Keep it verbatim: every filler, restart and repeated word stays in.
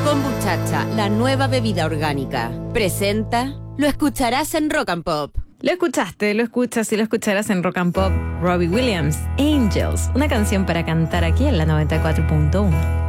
Kombuchacha, la nueva bebida orgánica, presenta Lo escucharás en Rock and Pop. Lo escuchaste, lo escuchas y lo escucharás en Rock and Pop. Robbie Williams, Angels, una canción para cantar aquí en la noventa y cuatro punto uno.